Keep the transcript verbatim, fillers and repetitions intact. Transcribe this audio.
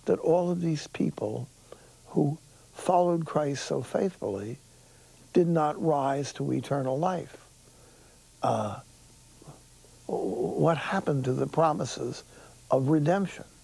that all of these people who followed Christ so faithfully did not rise to eternal life. Uh, what happened to the promises of redemption?